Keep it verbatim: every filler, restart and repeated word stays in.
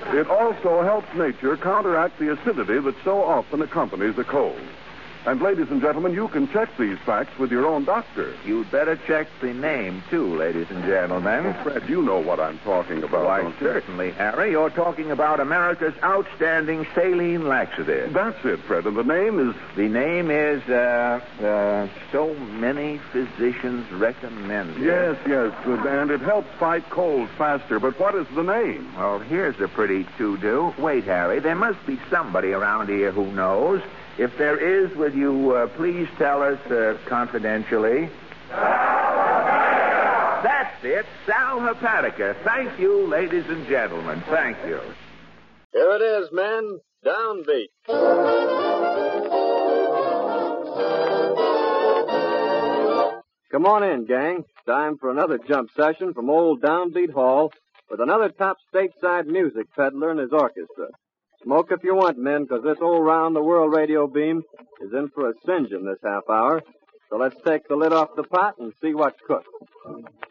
It also helps nature counteract the acidity that so often accompanies a cold. And, ladies and gentlemen, you can check these facts with your own doctor. You'd better check the name, too, ladies and gentlemen. Well, Fred, you know what I'm talking about. Why, don't you? certainly, Harry. You're talking about America's outstanding saline laxative. That's it, Fred, and the name is... The name is, uh, uh, so many physicians recommend it. Yes, yes, and it helps fight colds faster. But what is the name? Well, here's a pretty to-do. Wait, Harry, there must be somebody around here who knows. If there is, will you uh, please tell us uh, confidentially? Sal That's it, Sal Hepatica. Thank you, ladies and gentlemen. Thank you. Here it is, men. Downbeat. Come on in, gang. Time for another jump session from old Downbeat Hall with another top stateside music peddler and his orchestra. Smoke if you want, men, because this old round-the-world radio beam is in for a singeing this half hour. So let's take the lid off the pot and see what cooks.